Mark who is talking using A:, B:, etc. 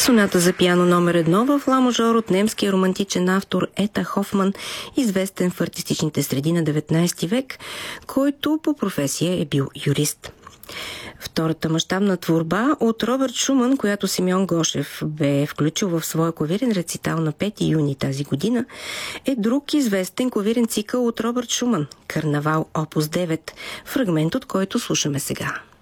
A: Соната за пиано номер 1 в ла мажор от немския романтичен автор Ета Хофман, известен в артистичните среди на 19 век, който по професия е бил юрист. Втората мащабна творба от Робърт Шуман, която Симеон Гошев бе включил в своя клавирен рецитал на 5 юни тази година, е друг известен клавирен цикъл от Робърт Шуман – Карнавал Опус 9, фрагмент от който слушаме сега.